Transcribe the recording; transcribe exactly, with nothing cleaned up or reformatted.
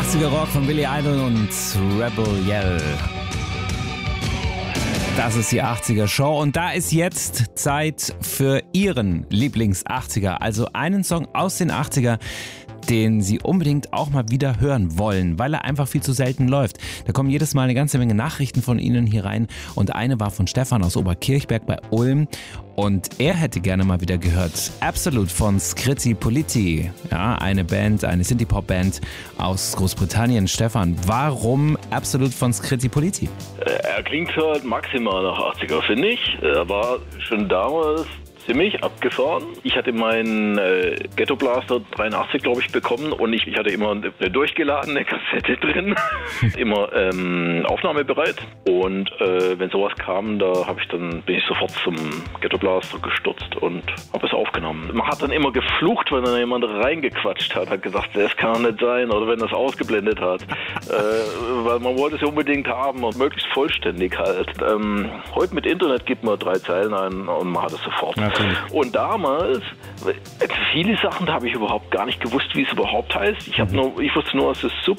achtziger Rock von Billy Idol und Rebel Yell. Das ist die achtziger Show und da ist jetzt Zeit für Ihren Lieblings-achtziger, also einen Song aus den achtziger, den Sie unbedingt auch mal wieder hören wollen, weil er einfach viel zu selten läuft. Da kommen jedes Mal eine ganze Menge Nachrichten von Ihnen hier rein und eine war von Stefan aus Oberkirchberg bei Ulm und er hätte gerne mal wieder gehört Absolute von Scritti Politti. Ja, eine Band, eine Synthie-Pop-Band aus Großbritannien. Stefan, warum Absolute von Scritti Politti? Er klingt halt maximal nach achtziger, finde ich. Er war schon damals ziemlich abgefahren. Ich hatte meinen äh, Ghetto Blaster dreiundachtzig, glaube ich, bekommen und ich, ich hatte immer eine durchgeladene Kassette drin, immer ähm, aufnahmebereit. Und äh, wenn sowas kam, da habe ich dann bin ich sofort zum Ghetto Blaster gestürzt und habe es aufgenommen. Man hat dann immer geflucht, wenn dann jemand reingequatscht hat, hat gesagt, das kann nicht sein, oder wenn das ausgeblendet hat, äh, weil man wollte es unbedingt haben und möglichst vollständig halt. Ähm, heute mit Internet gibt man drei Zeilen ein und man hat es sofort. Ja. Und damals, viele Sachen, da habe ich überhaupt gar nicht gewusst, wie es überhaupt heißt. Ich, hab nur, ich wusste nur, es ist Sub